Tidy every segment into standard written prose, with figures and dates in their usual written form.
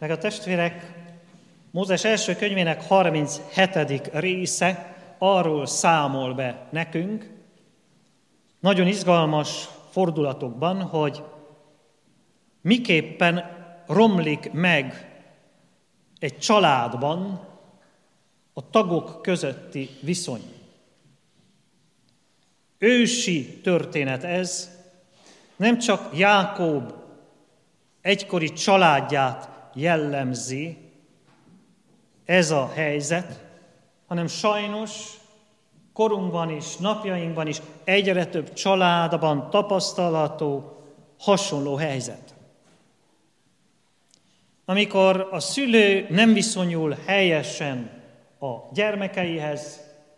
meg a testvérek, Mózes első könyvének 37. része arról számol be nekünk, nagyon izgalmas fordulatokban, hogy miképpen romlik meg egy családban a tagok közötti viszony. Ősi történet ez, nem csak Jákob egykori családját jellemzi ez a helyzet, hanem sajnos korunkban is, napjainkban is egyre több családban tapasztalható hasonló helyzet. Amikor a szülő nem viszonyul helyesen a gyermekeihez,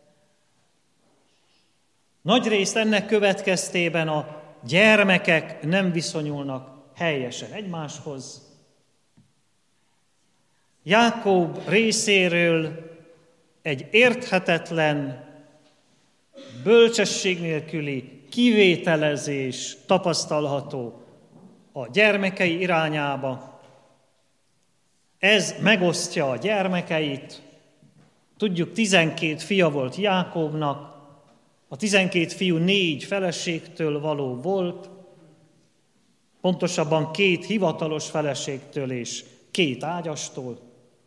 nagyrészt ennek következtében a gyermekek nem viszonyulnak helyesen egymáshoz. Jákob részéről egy érthetetlen, bölcsesség nélküli kivételezés tapasztalható a gyermekei irányába. Ez megosztja a gyermekeit. Tudjuk, 12 fia volt Jákobnak, a 12 fiú 4 feleségtől való volt, pontosabban 2 hivatalos feleségtől és 2 ágyastól.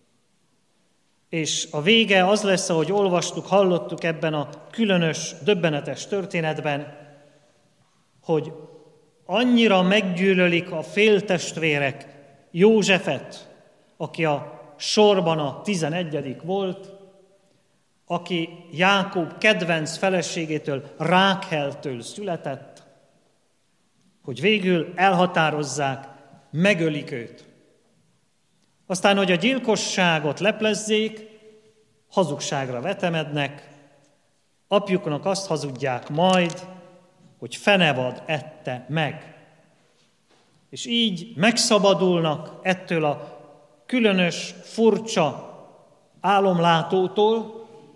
És a vége az lesz, ahogy olvastuk, hallottuk ebben a különös, döbbenetes történetben, hogy annyira meggyűlölik a féltestvérek Józsefet, aki a sorban a 11. volt, aki Jákob kedvenc feleségétől, Rákheltől született, hogy végül elhatározzák, megölik őt. Aztán, hogy a gyilkosságot leplezzék, hazugságra vetemednek, apjuknak azt hazudják majd, hogy fenevad ette meg. És így megszabadulnak ettől a különös, furcsa álomlátótól,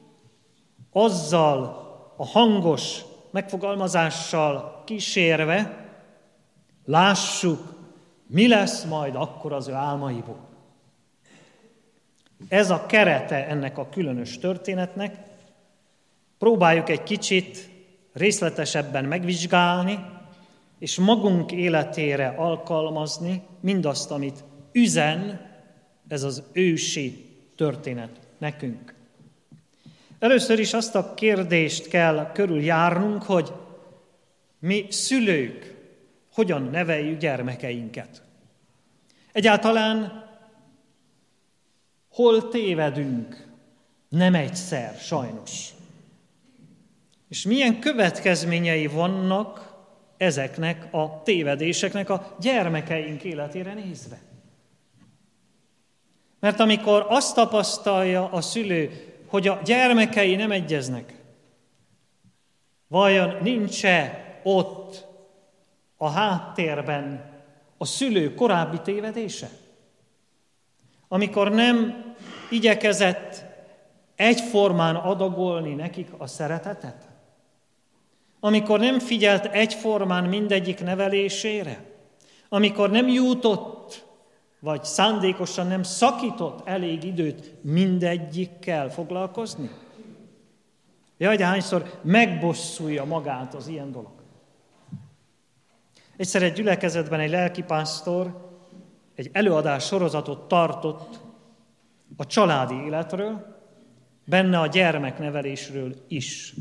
azzal a hangos megfogalmazással kísérve, lássuk, mi lesz majd akkor az ő álmaiból. Ez a kerete ennek a különös történetnek. Próbáljuk egy kicsit részletesebben megvizsgálni, és magunk életére alkalmazni mindazt, amit üzen ez az ősi történet nekünk. Először is azt a kérdést kell körüljárnunk, hogy mi szülők hogyan neveljük gyermekeinket. Egyáltalán hol tévedünk? Nem egyszer, sajnos. És milyen következményei vannak ezeknek a tévedéseknek a gyermekeink életére nézve? Mert amikor azt tapasztalja a szülő, hogy a gyermekei nem egyeznek, vajon nincs-e ott a háttérben a szülő korábbi tévedése? Amikor nem igyekezett egyformán adagolni nekik a szeretetet? Amikor nem figyelt egyformán mindegyik nevelésére? Amikor nem jutott, vagy szándékosan nem szakított elég időt mindegyikkel foglalkozni? Jaj, de hányszor megbosszulja magát az ilyen dolog. Egyszer egy gyülekezetben egy lelkipásztor egy előadás sorozatot tartott a családi életről, benne a gyermeknevelésről is.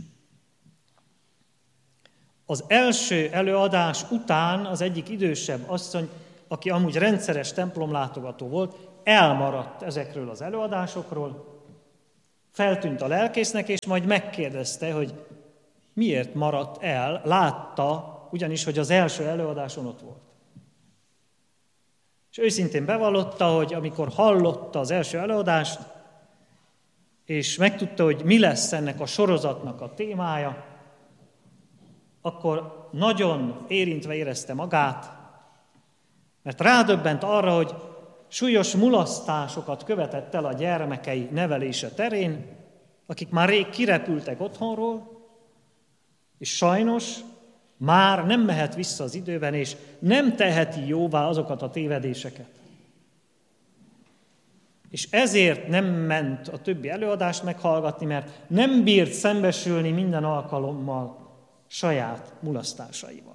Az első előadás után az egyik idősebb asszony, aki amúgy rendszeres templomlátogató volt, elmaradt ezekről az előadásokról, feltűnt a lelkésznek, és majd megkérdezte, hogy miért maradt el, látta ugyanis, hogy az első előadáson ott volt. És őszintén bevallotta, hogy amikor hallotta az első előadást, és megtudta, hogy mi lesz ennek a sorozatnak a témája, akkor nagyon érintve érezte magát, mert rádöbbent arra, hogy súlyos mulasztásokat követett el a gyermekei nevelése terén, akik már rég kirepültek otthonról, és sajnos már nem mehet vissza az időben, és nem teheti jóvá azokat a tévedéseket. És ezért nem ment a többi előadást meghallgatni, mert nem bírt szembesülni minden alkalommal saját mulasztásaival.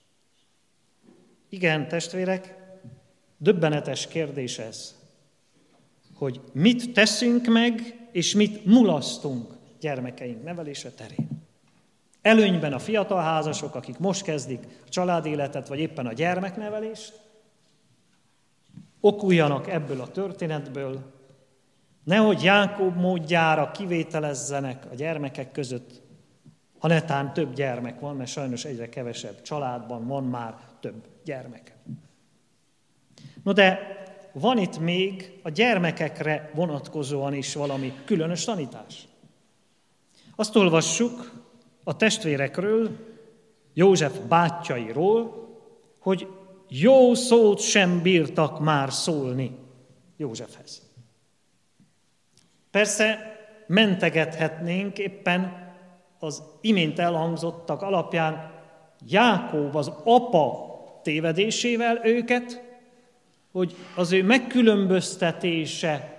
Igen, testvérek, döbbenetes kérdés ez, hogy mit teszünk meg, és mit mulasztunk gyermekeink nevelése terén. Előnyben a fiatal házasok, akik most kezdik a családéletet, vagy éppen a gyermeknevelést, okuljanak ebből a történetből, nehogy Jákob módjára kivételezzenek a gyermekek között, ha netán több gyermek van, mert sajnos egyre kevesebb családban van már több gyermek. No de van itt még a gyermekekre vonatkozóan is valami különös tanítás. Azt olvassuk a testvérekről, József bátyjairól, hogy jó szót sem bírtak már szólni Józsefhez. Persze mentegethetnénk éppen az imént elhangzottak alapján Jákob az apa tévedésével őket, hogy az ő megkülönböztetése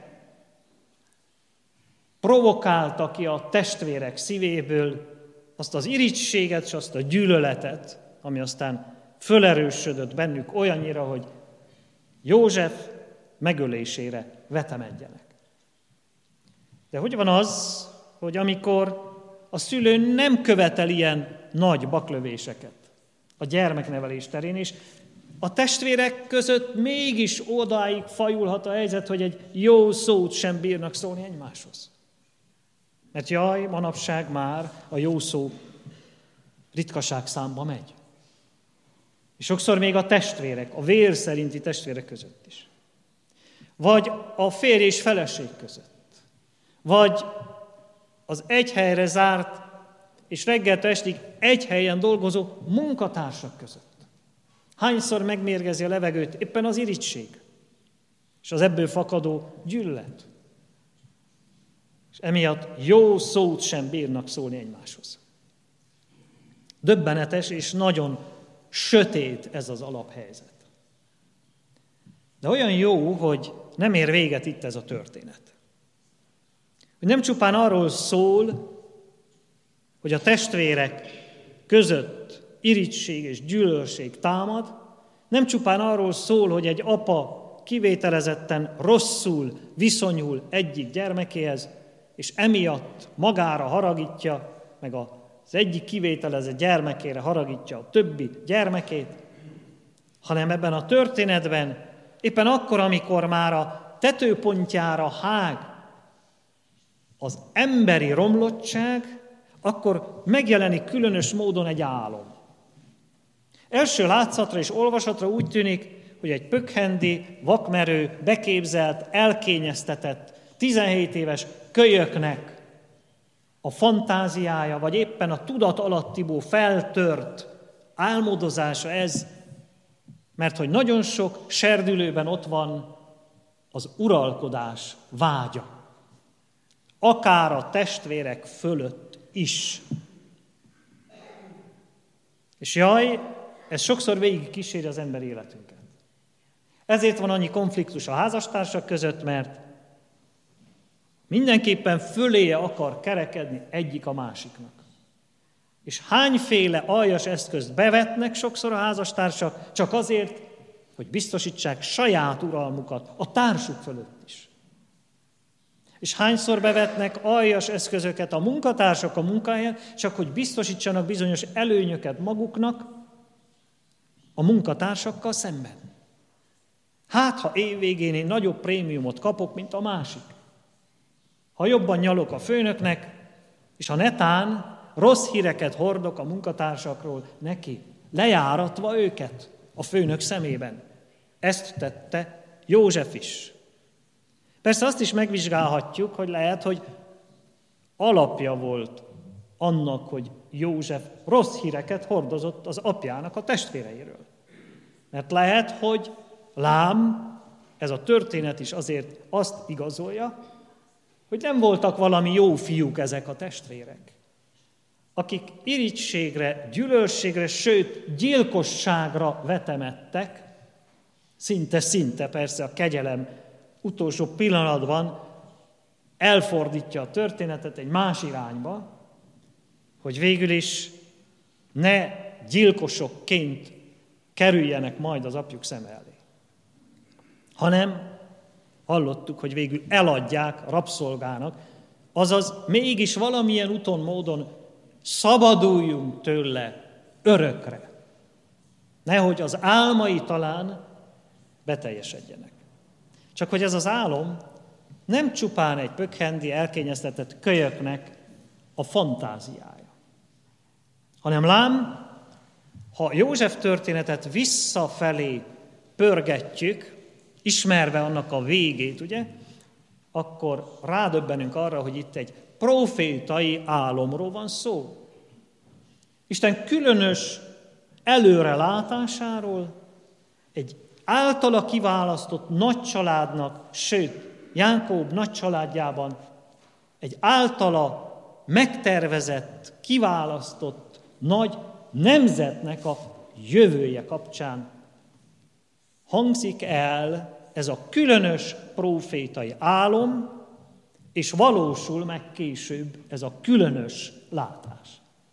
provokálta ki a testvérek szívéből azt az irigységet és azt a gyűlöletet, ami aztán fölerősödött bennük olyannyira, hogy József megölésére vetemedjenek. De hogy van az, hogy amikor a szülő nem követel ilyen nagy baklövéseket a gyermeknevelés terén, és a testvérek között mégis odáig fajulhat a helyzet, hogy egy jó szót sem bírnak szólni egymáshoz. Mert jaj, manapság már a jó szó ritkaság számba megy. És sokszor még a testvérek, a vér szerinti testvérek között is. Vagy a férj és feleség között. Vagy az egy helyre zárt és reggeltől estig egy helyen dolgozó munkatársak között. Hányszor megmérgezi a levegőt éppen az irigység, és az ebből fakadó gyűlölet. És emiatt jó szót sem bírnak szólni egymáshoz. Döbbenetes és nagyon sötét ez az alaphelyzet. De olyan jó, hogy nem ér véget itt ez a történet. Hogy nem csupán arról szól, hogy a testvérek között irigység és gyűlölség támad, nem csupán arról szól, hogy egy apa kivételezetten rosszul viszonyul egyik gyermekéhez, és emiatt magára haragítja, meg az egyik kivételezett gyermekére haragítja a többi gyermekét, hanem ebben a történetben éppen akkor, amikor már a tetőpontjára hág az emberi romlottság, akkor megjelenik különös módon egy álom. Első látszatra és olvasatra úgy tűnik, hogy egy pökhendi, vakmerő, beképzelt, elkényeztetett, 17 éves kölyöknek a fantáziája, vagy éppen a tudat alattiból feltört álmodozása ez, mert hogy nagyon sok serdülőben ott van az uralkodás vágya. Akár a testvérek fölött is. És jaj, ez sokszor végig kíséri az ember életünket. Ezért van annyi konfliktus a házastársak között, mert mindenképpen föléje akar kerekedni egyik a másiknak. És hányféle aljas eszközt bevetnek sokszor a házastársak, csak azért, hogy biztosítsák saját uralmukat a társuk fölött is. És hányszor bevetnek aljas eszközöket a munkatársak a munkahelyen, csak hogy biztosítsanak bizonyos előnyöket maguknak a munkatársakkal szemben. Hát, ha évvégén én nagyobb prémiumot kapok, mint a másik. Ha jobban nyalok a főnöknek, és ha netán rossz híreket hordok a munkatársakról neki, lejáratva őket a főnök szemében. Ezt tette József is. Persze azt is megvizsgálhatjuk, hogy lehet, hogy alapja volt annak, hogy József rossz híreket hordozott az apjának a testvéreiről. Mert lehet, hogy lám, ez a történet is azért azt igazolja, hogy nem voltak valami jó fiúk ezek a testvérek, akik irigységre, gyűlölségre, sőt gyilkosságra vetemedtek, szinte persze a kegyelem utolsó pillanatban elfordítja a történetet egy más irányba, hogy végül is ne gyilkosokként kerüljenek majd az apjuk szem elé. Hanem hallottuk, hogy végül eladják rabszolgának, azaz mégis valamilyen úton, módon szabaduljunk tőle örökre. Nehogy az álmai talán beteljesedjenek. Csak hogy ez az álom nem csupán egy pökhendi, elkényeztetett kölyöknek a fantáziája, hanem lám, ha József történetet visszafelé pörgetjük, ismerve annak a végét, ugye, akkor rádöbbenünk arra, hogy itt egy profétai álomról van szó. Isten különös előrelátásáról, egy általa kiválasztott nagy családnak, sőt, Jákob nagy családjában egy általa megtervezett, kiválasztott nagy nemzetnek a jövője kapcsán hangzik el ez a különös profétai álom, és valósul meg később ez a különös látás.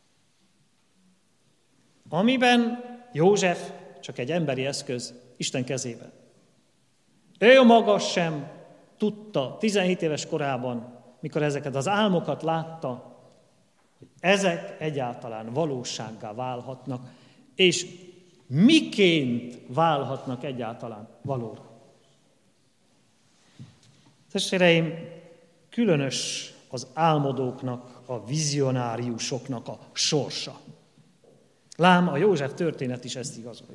Amiben József csak egy emberi eszköz Isten kezében. Ő maga sem tudta 17 éves korában, mikor ezeket az álmokat látta, hogy ezek egyáltalán valósággá válhatnak, és miként válhatnak egyáltalán valóra. Testvéreim, különös az álmodóknak, a vizionáriusoknak a sorsa. Lám, a József történet is ezt igazolja.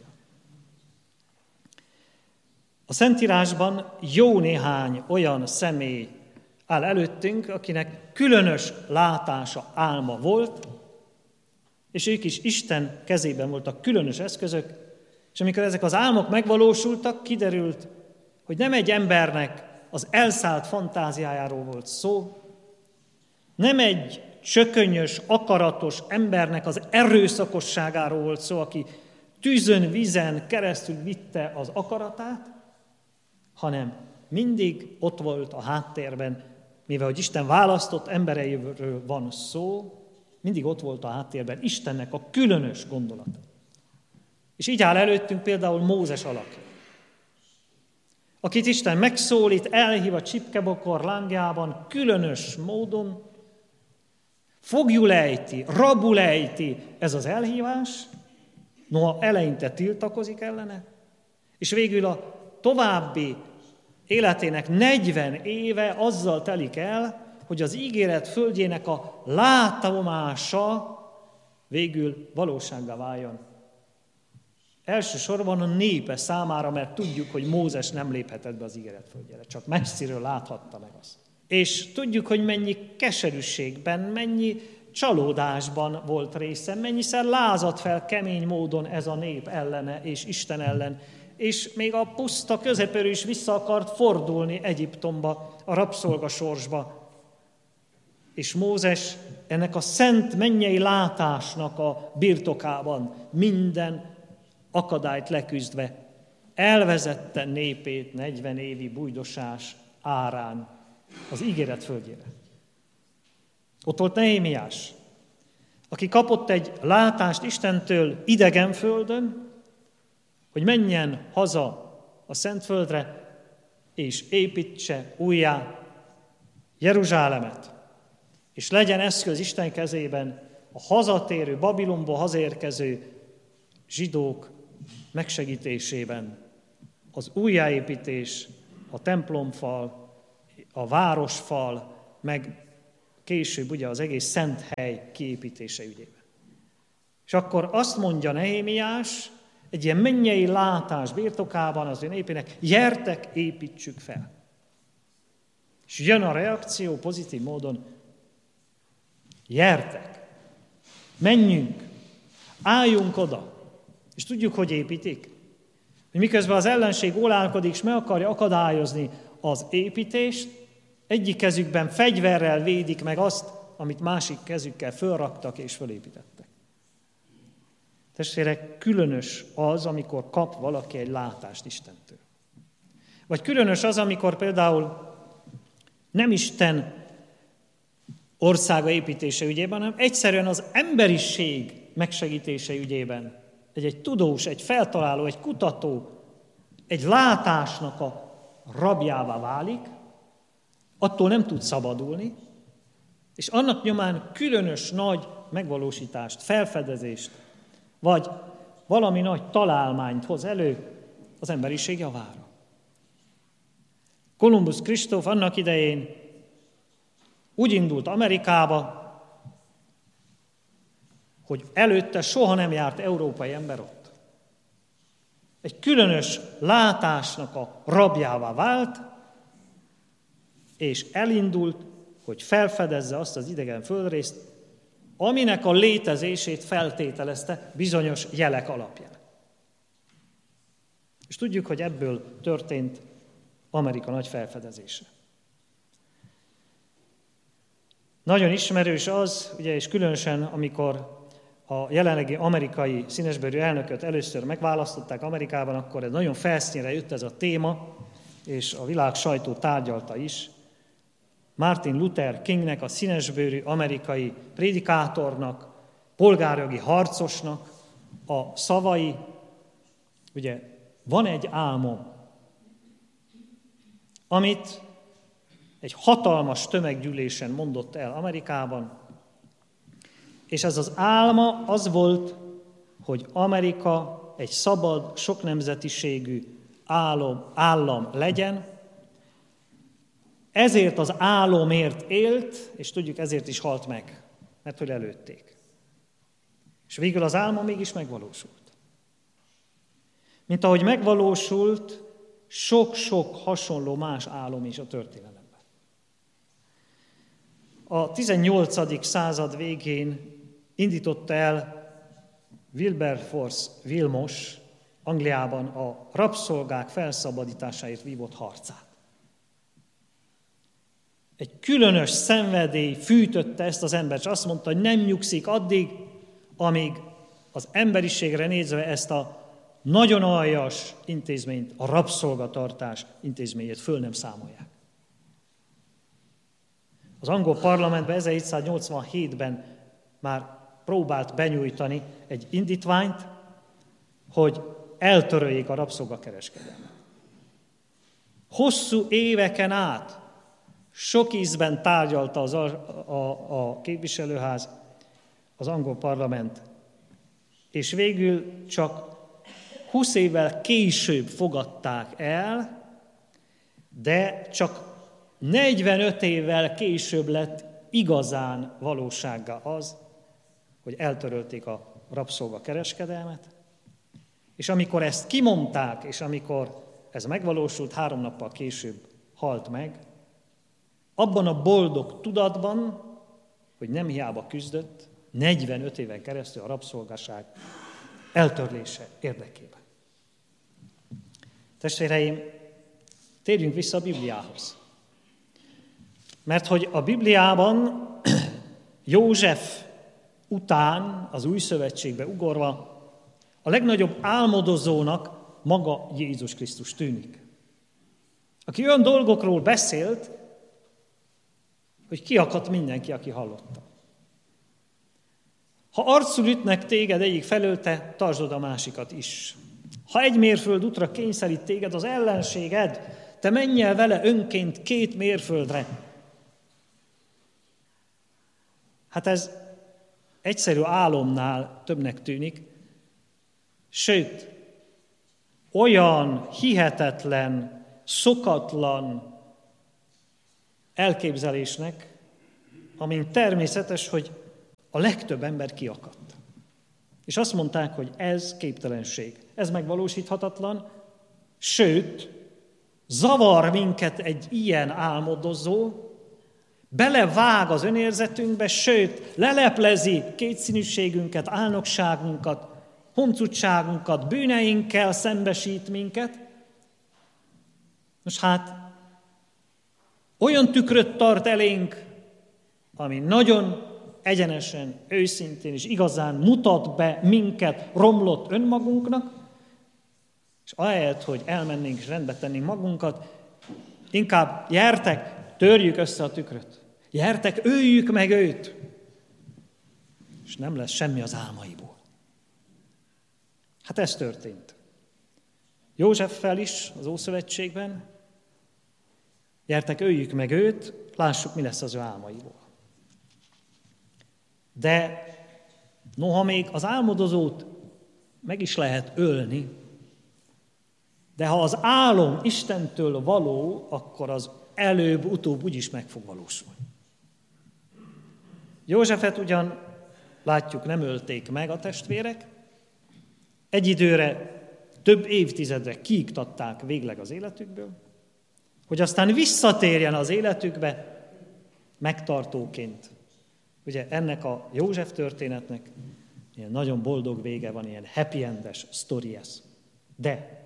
A Szentírásban jó néhány olyan személy áll előttünk, akinek különös látása, álma volt, és ők is Isten kezében voltak különös eszközök, és amikor ezek az álmok megvalósultak, kiderült, hogy nem egy embernek az elszállt fantáziájáról volt szó, nem egy csökönyös, akaratos embernek az erőszakosságáról volt szó, aki tűzön, vízen keresztül vitte az akaratát, hanem mindig ott volt a háttérben, mivel hogy Isten választott embereiről van szó, mindig ott volt a háttérben Istennek a különös gondolata. És így áll előttünk például Mózes alakja, akit Isten megszólít, elhív a csipkebokor lángjában különös módon, foglyul ejti, rabul ejti ez az elhívás, noha eleinte tiltakozik ellene, és végül a további életének 40 éve azzal telik el, hogy az ígéret földjének a látomása végül valósággá váljon. Elsősorban a népe számára, mert tudjuk, hogy Mózes nem léphetett be az ígéret földjére, csak messziről láthatta meg azt. És tudjuk, hogy mennyi keserűségben, mennyi csalódásban volt része, mennyiszer lázadt fel kemény módon ez a nép ellene és Isten ellen, és még a puszta közepéről is vissza akart fordulni Egyiptomba, a rabszolgasorsba. És Mózes ennek a szent mennyei látásnak a birtokában minden akadályt leküzdve elvezette népét 40 évi bújdosás árán az ígéret földjére. Ott volt Nehémiás, aki kapott egy látást Istentől idegen földön, hogy menjen haza a Szentföldre, és építse újjá Jeruzsálemet, és legyen eszköz Isten kezében a hazatérő, Babilonból hazaérkező zsidók megsegítésében. Az újjáépítés, a templomfal, a városfal, meg később ugye az egész szent hely kiépítése ügyében. És akkor azt mondja Nehémiás, egy ilyen mennyei látás birtokában az ő népének, gyertek, építsük fel. És jön a reakció pozitív módon, gyertek, menjünk, álljunk oda. És tudjuk, hogy építik. Hogy miközben az ellenség ólálkodik, és meg akarja akadályozni az építést, egyik kezükben fegyverrel védik meg azt, amit másik kezükkel fölraktak és fölépítettek. Testvérek, különös az, amikor kap valaki egy látást Istentől. Vagy különös az, amikor például nem Isten országa építése ügyében, hanem egyszerűen az emberiség megsegítése ügyében egy tudós, egy feltaláló, egy kutató, egy látásnak a rabjává válik, attól nem tud szabadulni, és annak nyomán különös nagy megvalósítást, felfedezést, vagy valami nagy találmányt hoz elő az emberiség javára. Kolumbusz Kristóf annak idején úgy indult Amerikába, hogy előtte soha nem járt európai ember ott. Egy különös látásnak a rabjává vált, és elindult, hogy felfedezze azt az idegen földrészt, aminek a létezését feltételezte bizonyos jelek alapján. És tudjuk, hogy ebből történt Amerika nagy felfedezése. Nagyon ismerős az, ugye, és különösen amikor a jelenlegi amerikai színesbőrű elnököt először megválasztották Amerikában, akkor ez nagyon felszínre jött ez a téma, és a világ sajtó tárgyalta is. Martin Luther Kingnek, a színesbőrű amerikai prédikátornak, polgárjogi harcosnak a szavai, ugye, van egy álmom, amit egy hatalmas tömeggyűlésen mondott el Amerikában, és ez az álma az volt, hogy Amerika egy szabad, soknemzetiségű állam legyen. Ezért az álomért élt, és tudjuk, ezért is halt meg, mert hogy lelőtték. És végül az álma mégis megvalósult. Mint ahogy megvalósult sok-sok hasonló más álom is a történelemben. A 18. század végén indította el Wilberforce Vilmos Angliában a rabszolgák felszabadításáért vívott harcát. Egy különös szenvedély fűtötte ezt az embert, és azt mondta, hogy nem nyugszik addig, amíg az emberiségre nézve ezt a nagyon aljas intézményt, a rabszolgatartás intézményét föl nem számolják. Az angol parlamentben 1787-ben már próbált benyújtani egy indítványt, hogy eltöröljék a rabszolgakereskedelmet. Hosszú éveken át sok ízben tárgyalta a képviselőház, az angol parlament, és végül csak 20 évvel később fogadták el, de csak 45 évvel később lett igazán valósággá az, hogy eltörölték a rabszolgakereskedelmet, és amikor ezt kimondták, és amikor ez megvalósult, 3 nappal később halt meg, abban a boldog tudatban, hogy nem hiába küzdött, 45 éven keresztül a rabszolgaság eltörlése érdekében. Testvéreim, térjünk vissza a Bibliához. Mert hogy a Bibliában József után, az Új Szövetségbe ugorva, a legnagyobb álmodozónak maga Jézus Krisztus tűnik. Aki olyan dolgokról beszélt, hogy kiakadt mindenki, aki hallotta. Ha arcul ütnek téged egyik felől, te tartsd oda a másikat is. Ha egy mérföld útra kényszerít téged az ellenséged, te menj el vele önként 2 mérföldre. Hát ez egyszerű álomnál többnek tűnik, sőt, olyan hihetetlen, szokatlan elképzelésnek, amin természetes, hogy a legtöbb ember kiakadt. És azt mondták, hogy ez képtelenség, ez megvalósíthatatlan, sőt, zavar minket egy ilyen álmodozó, belevág az önérzetünkbe, sőt, leleplezi kétszínűségünket, álnokságunkat, huncutságunkat, bűneinkkel szembesít minket. Nos hát, olyan tükröt tart elénk, ami nagyon egyenesen, őszintén és igazán mutat be minket romlott önmagunknak, És ahelyett, hogy elmennénk és rendbe tennénk magunkat, inkább gyertek, törjük össze a tükröt. Gyertek, öljük meg őt. És nem lesz semmi az álmaiból. Hát ez történt. Józseffel is az Ószövetségben. Gyertek, öljük meg őt, lássuk, mi lesz az ő álmaiból. De noha még az álmodozót meg is lehet ölni, de ha az álom Istentől való, akkor az előbb-utóbb úgyis meg fog valósulni. Józsefet ugyan, látjuk, nem ölték meg a testvérek, egy időre, több évtizedre kiiktatták végleg az életükből, hogy aztán visszatérjen az életükbe megtartóként. Ugye ennek a József történetnek ilyen nagyon boldog vége van, ilyen happy endes sztori ez. De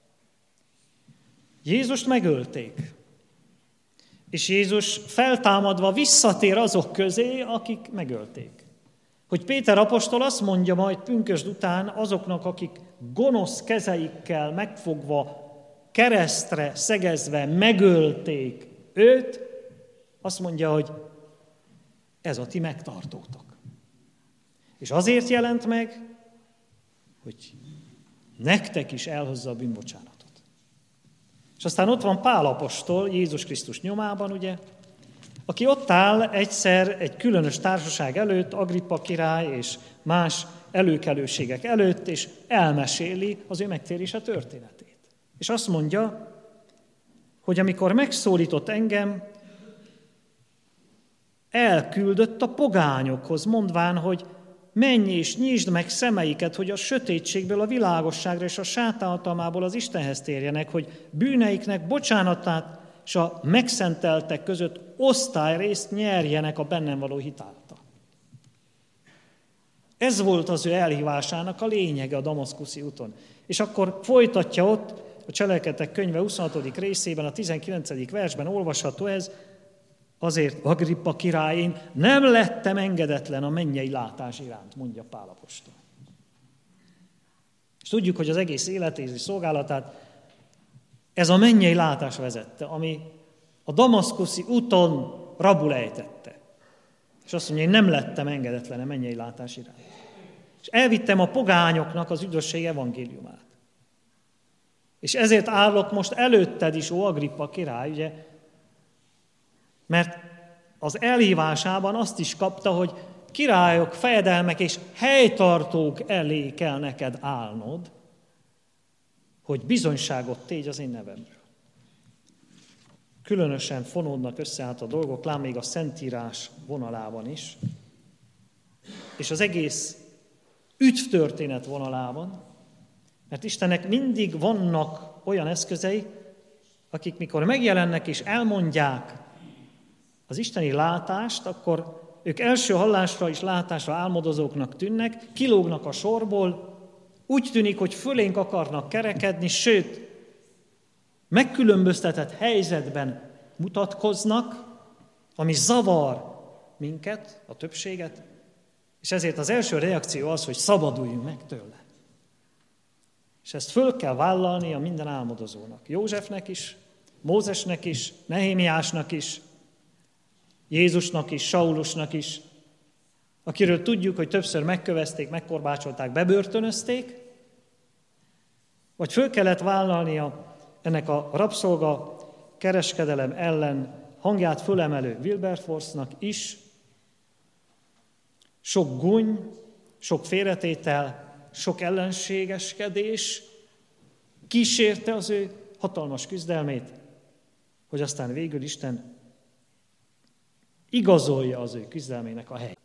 Jézust megölték, és Jézus feltámadva visszatér azok közé, akik megölték. Hogy Péter apostol azt mondja majd pünkösd után azoknak, akik gonosz kezeikkel megfogva, keresztre szegezve megölték őt, azt mondja, hogy ez a ti megtartótok. És azért jelent meg, hogy nektek is elhozza a bűnbocsánatot. És aztán ott van Pál apostol, Jézus Krisztus nyomában, ugye, aki ott áll egyszer egy különös társaság előtt, Agrippa király és más előkelőségek előtt, és elmeséli az ő megtérése történetét. És azt mondja, hogy amikor megszólított engem, elküldött a pogányokhoz, mondván, hogy menj és nyisd meg szemeiket, hogy a sötétségből a világosságra és a sátán hatalmából az Istenhez térjenek, hogy bűneiknek bocsánatát és a megszenteltek között osztályrészt nyerjenek a bennem való hit által. Ez volt az ő elhívásának a lényege a damaszkuszi úton. És akkor folytatja ott a Cselekedetek könyve 26. részében, a 19. versben olvasható ez, azért Agrippa király, én nem lettem engedetlen a mennyei látás iránt, mondja Pál apostol. És tudjuk, hogy az egész életét és szolgálatát ez a mennyei látás vezette, ami a damaszkuszi úton rabul ejtette. És azt mondja, én nem lettem engedetlen a mennyei látás iránt. És elvittem a pogányoknak az üdvösség evangéliumát. És ezért állok most előtted is, ó Agrippa király, ugye, mert az elhívásában azt is kapta, hogy királyok, fejedelmek és helytartók elé kell neked állnod, hogy bizonyságot tégy az én nevemről. Különösen fonódnak össze hát a dolgok, lám még a Szentírás vonalában is, és az egész ügytörténet vonalában, mert Istennek mindig vannak olyan eszközei, akik mikor megjelennek és elmondják az isteni látást, akkor ők első hallásra és látásra álmodozóknak tűnnek, kilógnak a sorból, úgy tűnik, hogy fölénk akarnak kerekedni, sőt, megkülönböztetett helyzetben mutatkoznak, ami zavar minket, a többséget, és ezért az első reakció az, hogy szabaduljunk meg tőle. És ezt föl kell vállalni a minden álmodozónak. Józsefnek is, Mózesnek is, Nehémiásnak is, Jézusnak is, Saulusnak is, akiről tudjuk, hogy többször megkövezték, megkorbácsolták, bebörtönözték, vagy föl kellett vállalnia ennek a rabszolga kereskedelem ellen hangját fölemelő Wilberforce-nak is, sok gúny, sok félretétel, sok ellenségeskedés kísérte az ő hatalmas küzdelmét, hogy aztán végül Isten igazolja az ő küzdelmének a helyét.